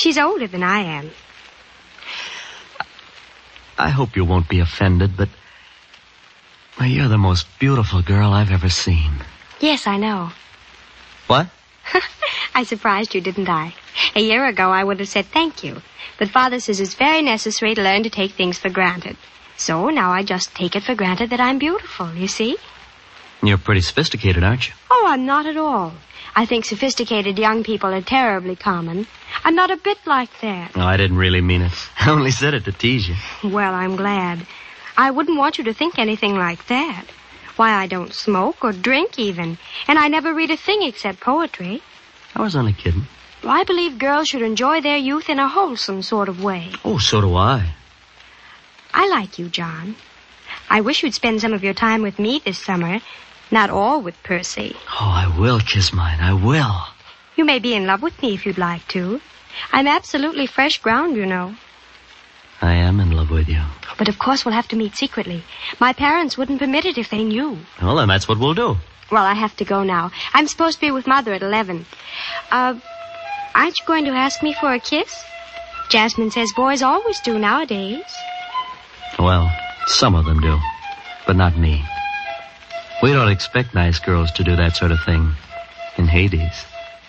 She's older than I am. I hope you won't be offended, but you're the most beautiful girl I've ever seen. Yes, I know. What? I surprised you, didn't I? A year ago, I would have said thank you. But Father says it's very necessary to learn to take things for granted. So now I just take it for granted that I'm beautiful, you see? You're pretty sophisticated, aren't you? Oh, I'm not at all. I think sophisticated young people are terribly common. I'm not a bit like that. No, I didn't really mean it. I only said it to tease you. Well, I'm glad. I wouldn't want you to think anything like that. Why, I don't smoke or drink even. And I never read a thing except poetry. I was only kidding. Well, I believe girls should enjoy their youth in a wholesome sort of way. Oh, so do I. I like you, John. I wish you'd spend some of your time with me this summer. Not all with Percy. Oh, I will, Kiss Mine. I will. You may be in love with me if you'd like to. I'm absolutely fresh ground, you know. I am in love with you. But of course we'll have to meet secretly. My parents wouldn't permit it if they knew. Well, then that's what we'll do. Well, I have to go now. I'm supposed to be with Mother at 11. Aren't you going to ask me for a kiss? Jasmine says boys always do nowadays. Well, some of them do. But not me. We don't expect nice girls to do that sort of thing in Hades.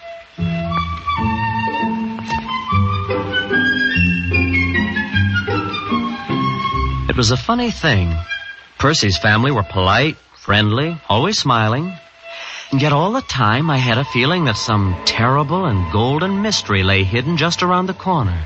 It was a funny thing. Percy's family were polite, friendly, always smiling. And yet all the time I had a feeling that some terrible and golden mystery lay hidden just around the corner.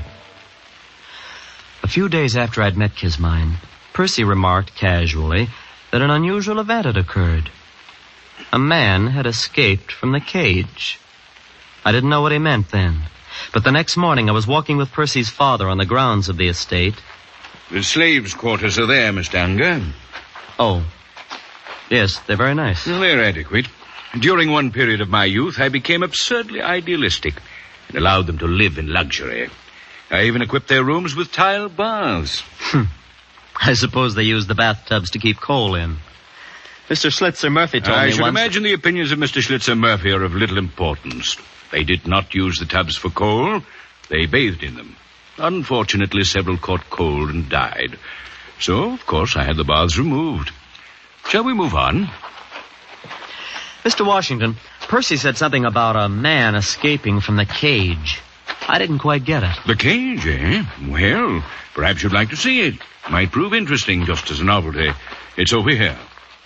A few days after I'd met Kiss Mine, Percy remarked casually that an unusual event had occurred. A man had escaped from the cage. I didn't know what he meant then. But the next morning I was walking with Percy's father on the grounds of the estate. The slaves' quarters are there, Mr. Unger. Oh. Yes, they're very nice. Well, they're adequate. During one period of my youth, I became absurdly idealistic and allowed them to live in luxury. I even equipped their rooms with tile baths. I suppose they use the bathtubs to keep coal in. Mr. Schlitzer Murphy told me I once... should imagine the opinions of Mr. Schlitzer Murphy are of little importance. They did not use the tubs for coal. They bathed in them. Unfortunately, several caught cold and died. So, of course, I had the baths removed. Shall we move on? Mr. Washington, Percy said something about a man escaping from the cage. I didn't quite get it. The cage, eh? Well, perhaps you'd like to see it. Might prove interesting just as a novelty. It's over here.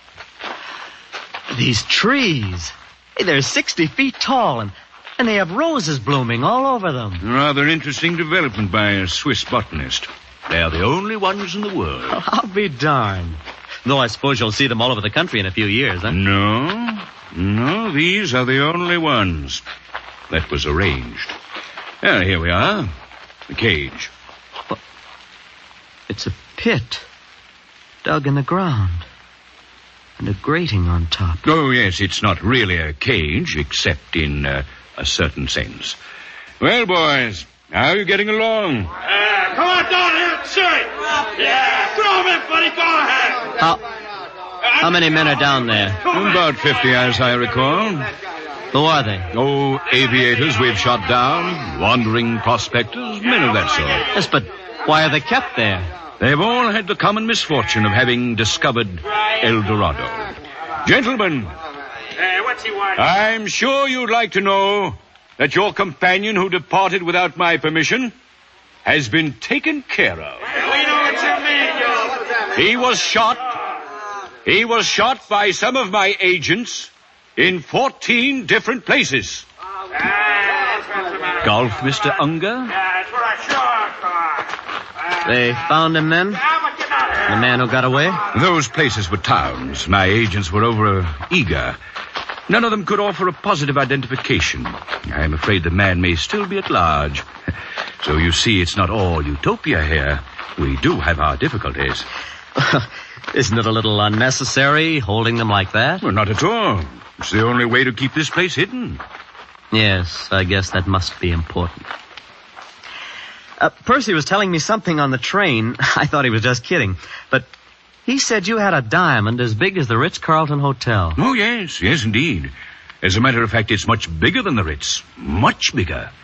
These trees. Hey, they're 60 feet tall, and they have roses blooming all over them. Rather interesting development by a Swiss botanist. They are the only ones in the world. I'll be darned. Though I suppose you'll see them all over the country in a few years, huh? No, these are the only ones. That was arranged. Here we are. The cage. But it's a pit dug in the ground. And a grating on top. Oh, yes, it's not really a cage, except in a certain sense. Well, boys, how are you getting along? Come on down here, sir. Yeah, throw him in, buddy. Go ahead. How many men are down there? About 50, as I recall. Who are they? Oh, aviators we've shot down, wandering prospectors, men of that sort. Yes, but why are they kept there? They've all had the common misfortune of having discovered El Dorado. Gentlemen, What's he want? I'm sure you'd like to know that your companion who departed without my permission has been taken care of. We know what you mean, Joe. He was shot by some of my agents in 14 different places. Golf, Mr. Unger? That's what I saw. They found him then? The man who got away? Those places were towns. My agents were over eager. None of them could offer a positive identification. I'm afraid the man may still be at large. So you see, it's not all utopia here. We do have our difficulties. Isn't it a little unnecessary, holding them like that? Well, not at all. It's the only way to keep this place hidden. Yes, I guess that must be important. Percy was telling me something on the train. I thought he was just kidding. But he said you had a diamond as big as the Ritz-Carlton Hotel. Oh, yes, indeed. As a matter of fact, it's much bigger than the Ritz. Much bigger.